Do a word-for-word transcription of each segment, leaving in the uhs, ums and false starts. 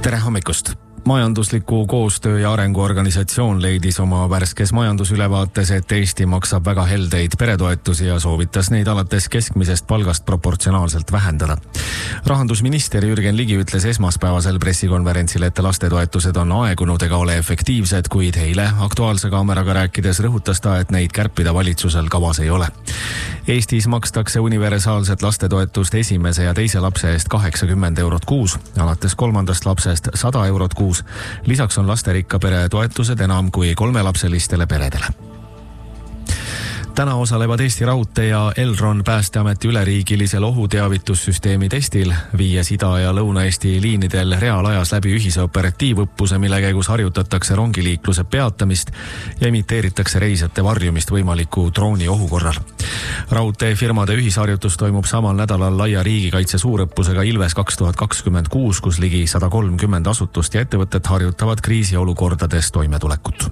Tere hommikust! Majandusliku koostöö ja arenguorganisatsioon leidis oma värskes majandusülevaates, et Eesti maksab väga heldeid peretoetusi ja soovitas neid alates keskmisest palgast proportsionaalselt vähendada. Rahandusminister Jürgen Ligi ütles esmaspäevasel pressikonverentsil, et lastetoetused on aegunud ega ole efektiivsed, kuid eile Aktuaalse kaameraga rääkides rõhutas ta, et neid kärpida valitsusel kavas ei ole. Eestis makstakse universaalset lastetoetust esimese ja teise lapse eest kaheksakümmend eurot kuus, alates kolmandast lapsest sada eurot kuus. Lisaks on lasterikka pere toetused enam kui kolmelapselistele peredele. Täna osalevad Eesti Raudtee ja Elron Päästeameti üleriigilisel ohuteavitussüsteemi testil, viies Ida- ja Lõuna-Eesti liinidel reaalajas läbi ühise operatiivõppuse, mille käigus harjutatakse rongiliikluse peatamist ja imiteeritakse reisijate varjumist võimaliku drooni ohu korral. Raudteefirmade ühisharjutus toimub samal nädalal laia riigikaitse suurõppusega Ilves kaks tuhat kakskümmend kuus, kus ligi sada kolmkümmend asutust ja ettevõtet harjutavad kriisiolukordades toimetulekut.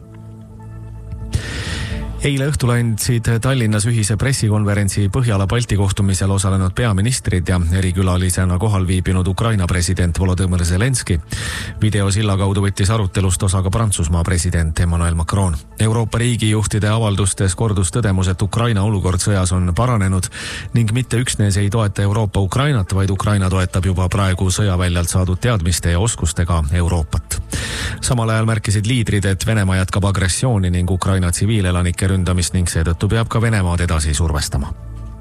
Eile õhtul andsid Tallinnas ühise pressikonverentsi Põhjala-Balti kohtumisel osalenud peaministrid ja erikülalisena kohal viibinud Ukraina president Volodõmõr Zelenski. Videosilla kaudu võttis arutelust osa ka Prantsusmaa president Emmanuel Macron. Euroopa riigijuhtide avaldustes kordus tõdemus, et Ukraina olukord sõjas on paranenud ning mitte üksnes ei toeta Euroopa Ukrainat, vaid Ukraina toetab juba praegu sõjaväljalt saadud teadmiste ja oskustega Euroopat. Samal ajal märkisid liidrid, et Venemaa jätkab agressiooni ning Ukraina tsiviilelanike ründamist ning seetõttu peab ka Venemaad edasi survestama.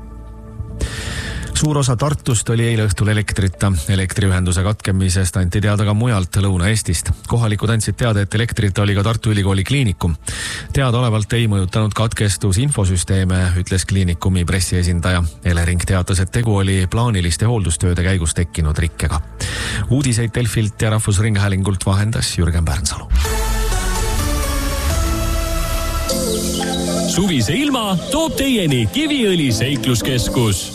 Suur osa Tartust oli eile õhtul elektrita. Elektriühenduse katkemisest anti teada ka mujalt Lõuna-Eestist. Kohalikud andsid teada, et elektrita oli ka Tartu Ülikooli kliinikum. Teadaolevalt ei mõjutanud katkestus infosüsteeme, ütles kliinikumi pressiesindaja. Elering teatas, et tegu oli plaaniliste hooldustööde käigus tekkinud rikkega. Uudiseid Delfilt ja Rahvusringhäälingult vahendas Jürgen Pärnsalu. Suvise ilma toob teieni Kiviõli seikluskeskus.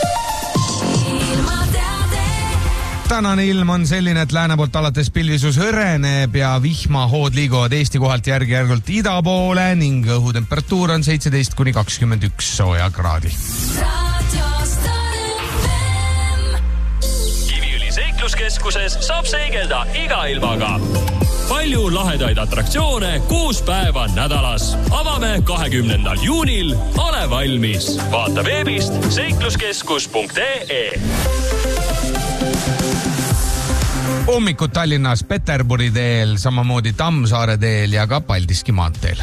Tänane ilm on selline, et lääne poolt alates pilvisus hõreneb ja vihmahood liiguvad Eesti kohalt järgi-järgult ida poole ning õhutemperatuur on seitseteist kuni kakskümmend üks sooja kraadi. Kiviõli seikluskeskuses saab seigelda iga ilmaga. Palju lahedaid atraktsioone kuus päeva nädalas. Avame kahekümnendal juunil. Ole valmis. Vaata veebist seikluskeskus punkt ee. Hommikud Tallinnas Peterburi teel, samamoodi Tammsaare teel ja ka Paldiski maanteel.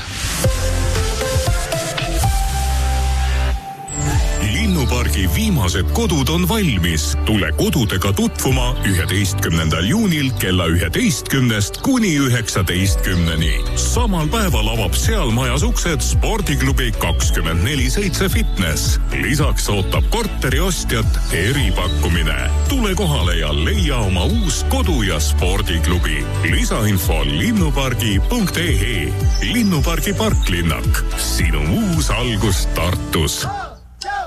Linnupargi viimased kodud on valmis. Tule kodudega tutvuma üheteistkümnendal juunil kella üheteistkümnest kuni üheksateistkümneni. Samal päeval avab seal majas uksed spordiklubi kakskümmend neli seitse fitness. Lisaks ootab korteri ostjat eripakkumine. Tule kohale ja leia oma uus kodu- ja spordiklubi. Lisainfo linnupargi punkt ee. Linnupargi parklinnak. Sinu uus algus Tartus.